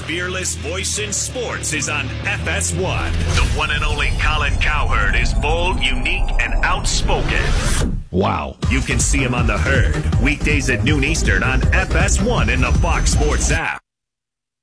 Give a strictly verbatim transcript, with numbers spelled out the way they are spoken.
fearless voice in sports is on F S one. The one and only Colin Cowherd is bold, unique, and outspoken. Wow. You can see him on The Herd, weekdays at noon Eastern on F S one in the Fox Sports app.